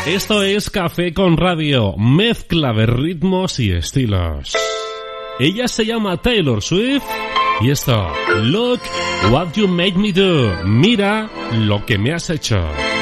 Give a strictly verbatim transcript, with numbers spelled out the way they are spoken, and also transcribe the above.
Esto es Café con Radio, mezcla de ritmos y estilos. Ella se llama Taylor Swift y esto, Look What You Made Me Do, mira lo que me has hecho.